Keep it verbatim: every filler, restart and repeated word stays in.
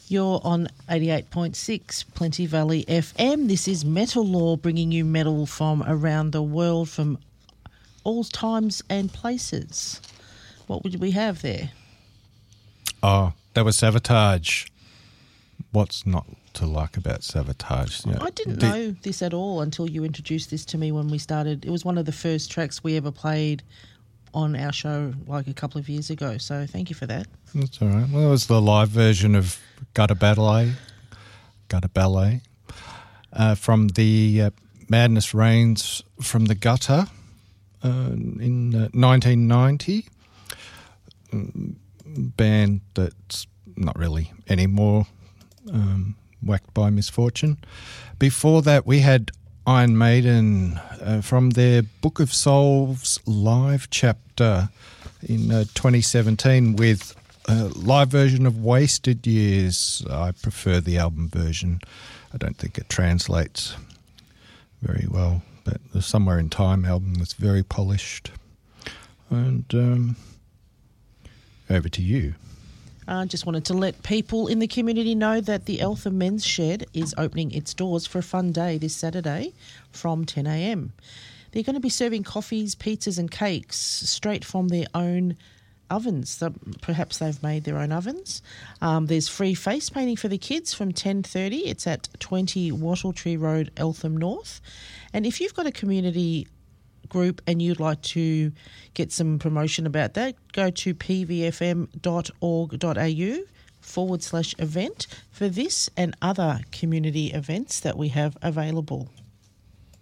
You're on eighty-eight point six Plenty Valley F M. This is Metal Law, bringing you metal from around the world, from all times and places. What would we have there? Oh, that was Savatage. What's not to like about Savatage? Yeah. I didn't the, know this at all until you introduced this to me when we started. It was one of the first tracks we ever played on our show like a couple of years ago, so thank you for that. That's all right. Well, it was the live version of Gutter Ballet, Gutter Ballet, uh, from the uh, Madness Reigns from the Gutter uh, in uh, nineteen ninety. Um, band that's not really anymore, um, whacked by misfortune. Before that, we had Iron Maiden uh, from their Book of Souls live chapter in uh, twenty seventeen with a live version of Wasted Years. I prefer the album version. I don't think it translates very well, but the Somewhere in Time album was very polished. And um, over to you. I just wanted to let people in the community know that the Eltham Men's Shed is opening its doors for a fun day this Saturday from ten a.m. They're going to be serving coffees, pizzas and cakes straight from their own ovens. So perhaps they've made their own ovens. Um, there's free face painting for the kids from ten thirty. It's at twenty Wattletree Road, Eltham North. And if you've got a community group and you'd like to get some promotion about that, go to pvfm.org.au forward slash event for this and other community events that we have available.